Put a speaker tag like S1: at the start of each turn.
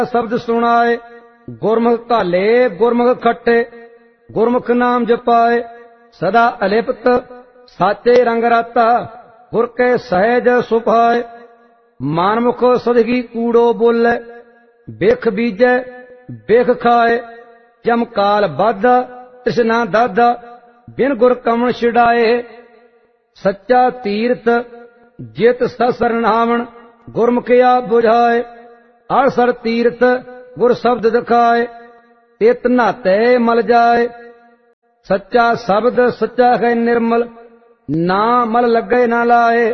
S1: शब्द सुनाए, गुरमुख घाले गुरमुख खट्टे, गुरमुख नाम जपाए, सदा अलिप्त साचे रंग राता, गुर के सहज सुभाए। मानमुख सदगी कूड़ो बोले, बेख बीजे बेख खाए, जम काल बाधा तृष्णा दाधा, बिन गुर कमन छिड़ाए। सच्चा तीर्थ जित ससरनावण, गुरमुखिया बुझाए, अड़सर तीर्थ गुर शब्द दिखाए, तित नाते मल जाए। सच्चा शब्द सच्चा है निर्मल, ना मल लगे ना लाए।